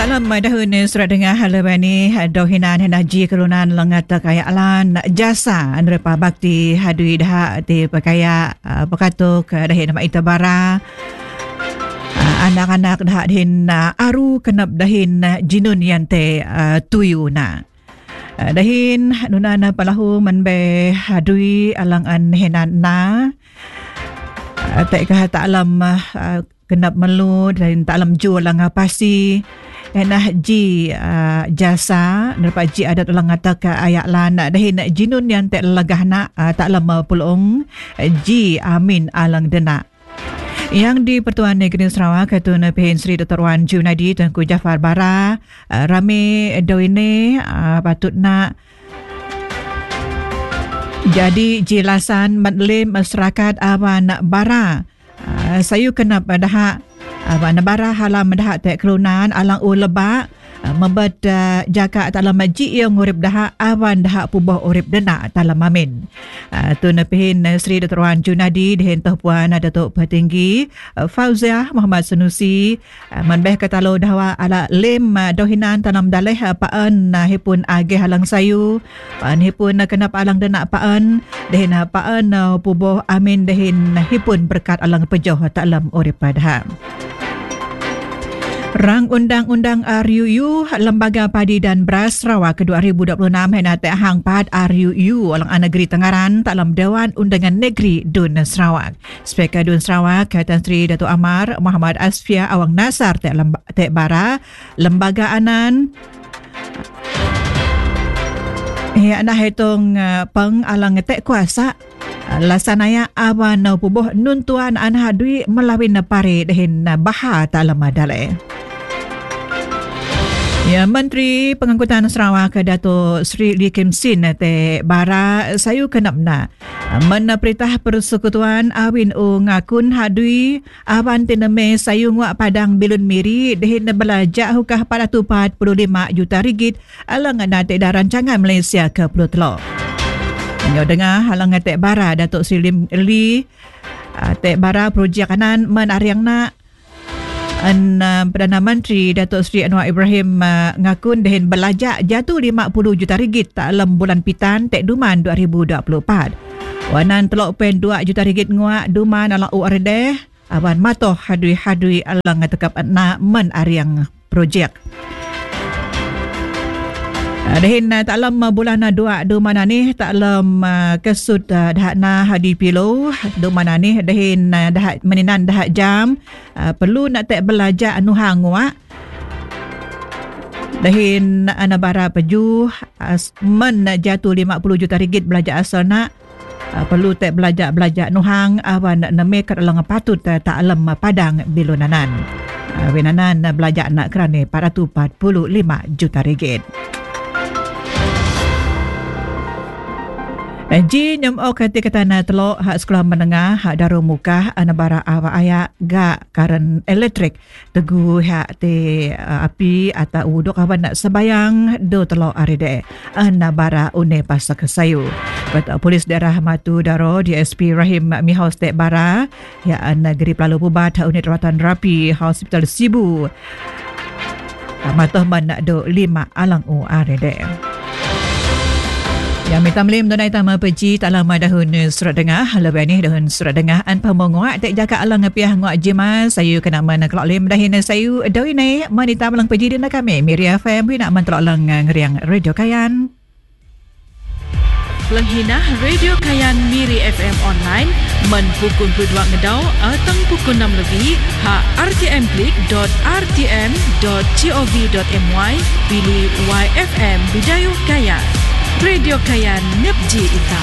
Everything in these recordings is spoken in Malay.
Dalam dahun surat dengar halabani dohinan haji kelunan lengat kayaan jasa nerpa bakti hadui dah ti pakaya pekatuk dahin nama itabara anak-anak dah dahin aru kenap dahin jinun yang te tuyuna dahin nunana palahu manbe hadui alangan henana tak kah taklam kenap melu dan taklam jualang pasi enah ji jasa nerpa ji adat ulang atak ayak lan dahin jinun yang tak legah nak tak lama pulung ji amin alang dena yang di Pertuan Negeri Sarawak Ketua Pehin Sri Dr. Wan Junadi Tengku Jafar Bara rame doine patut nak jadi jelasan matlim masyarakat awan bara sayu kenap dah Abang Nabara halam dah tak kelunan alang uleba membat jaka dalam majik yang urip dah awan dah pubah urip dena dalam amin. Tu napihin Sri Dr. Wan Junadi dihin Puan Datuk Petinggi Fauziah Muhammad Sanusi manbeh katalo dah ala lem dohinan tanam daleh paan hipun agih halang sayu paan hipun kenap alang dena paan dihin paan pubah amin dihin hipun berkat alang pejoh dalam urip dah. Rang Undang-Undang RUU Lembaga Padi dan Beras Sarawak ke-2026 hendak hang pad RUU Alang Negeri Tengaran dalam Dewan Undangan Negeri Dun Sarawak. Speaker Dun Sarawak Tan Sri Datuk Amar Muhammad Asfia Awang Nasar tek bara lembaga anan nak hitung peng alang tek kuasa lasanaya awan pubuh nuntuan anhadui melawin pare dehin baha dalam madale. Ya, Menteri Pengangkutan Sarawak Datuk Sri Lee Kim Sin te bara sayu kenap na menaperitah persekutuan awin ngakun hadui awan teneme sayu nguak padang Bilun Miri dehin belajak hukah 445 juta ringgit alang na te rancangan Malaysia ke Pulau Teluk. Nyo dengar halang te bara Datuk Sri Lee te bara projek kanan menariang na Perdana Menteri Datuk Seri Anwar Ibrahim ngakun dehin belajak jatuh 50 juta ringgit dalam bulan pitan tek duman 2024. Wanan telok pen 2 juta ringgit nguak duman alang URD awan matoh hadui alang tekap na men ariang projek. Dehin taklam bulan 2 duman ni taklam kesut dah na hadi pilo duman ni dehin dah meninan dah jam perlu nak tak belajar anu hangwa dehin anabara peju men jatuh 50 juta ringgit belajar asal nak perlu tak belajar nuhang awan neme kat alang patut taklam padang bilunanan winanan belajar nak kerana 445 juta ringgit. Ji nyam kati katana telok hak sekolah menengah hak daru muka anabara awa ayak gak karen elektrik tegu hak te api atau uduk awan nak sebayang do telok aride anabara une pasak sayu. Ketua Polis Daerah Matu Daro DSP Rahim Mihaus Tek Bara ya negeri Pelalu Pubat unit rawatan rapi Hospital Sibu matoh man do 5 alang aride. Yang minta melim donai tama peji tak lama dahun surat dengar lebih ni dahun surat dengar an pemonguak tak jaga alang piah nguak jema sayu kena mana kelak lim dahin sayu doi ni manita melang peji dina kami Miri FM nak mentelok lang ngeriang Radio Kayan Lenghina Radio Kayan Miri FM online men pukul 2 ngedau atang pukul 6 lebih ha rtm.rtm.gov.my pilih YFM Bidayuh Kayan Radio Kayan Nepji Ita.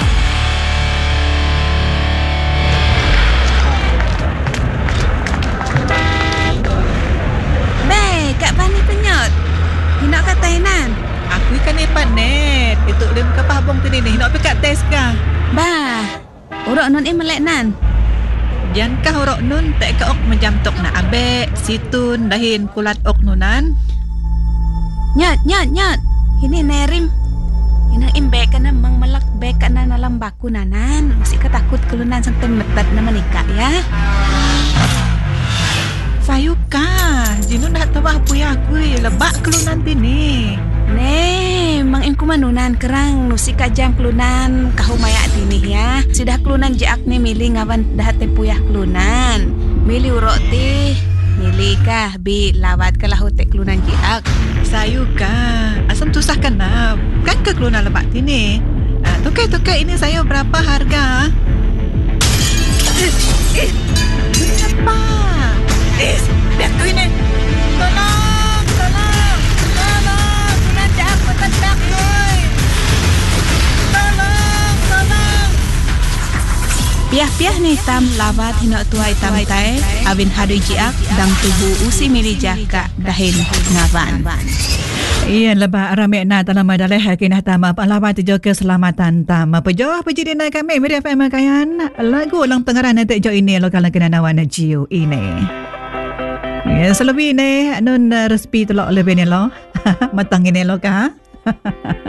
Be, Kak Bani penyot. Hinak kat Tainan. Aku ikan ipan net. Itu lim kapah bong tini ni. Hinak pergi kat tes kah? Bah, urok nun melek nan. Jan kah urok nun tak ke ok macam tok nak ambek situn dahin kulat ok nunan. Nyot. Ini nerim. Inang imbek kana mang malak bek kana nalam baku nanan. Mesti ketakut kelunan sampai metat na menikah ya. Sayu ka. Jinun dah tawah puya aku lebak kelunan tini. Ne, mang ingku manunan kerang nusi kajam kelunan kahu mayak dini ya. Sudah kelunan jaak ni milih ngawan dah tepuyah kelunan. Milih urok ti, milih kah bi lawat ke lahu te kelunan jaak. Sayu ka, asam tusah kena. Kan ke kelunan lebak tini. Tukai ini sayu berapa harga? Apa? Biar tu ini. Tolong. Kelunan jaak petak koi. Tolong. Piah-piah ni tam lawat hinak tuai tam tai awin hadui jiak dang tubuh usi milih jaka dahin ngawan. Iya lebah ramai na dalam adalah kinah tama palawat jo keselamatan tama pejoh pejidina kami Miri FM kayan lagu ulang tengaran nanti jo ini lokal kenanawan jiu ini. Ya selebih ni nun respi telok lebih ni lo matang ini lo ka.